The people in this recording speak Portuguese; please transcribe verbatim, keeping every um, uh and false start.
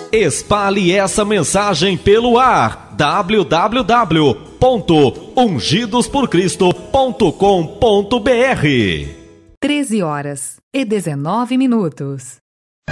Espalhe essa mensagem pelo ar. w w w ponto ungidos por cristo ponto com ponto b r. treze horas e dezenove minutos.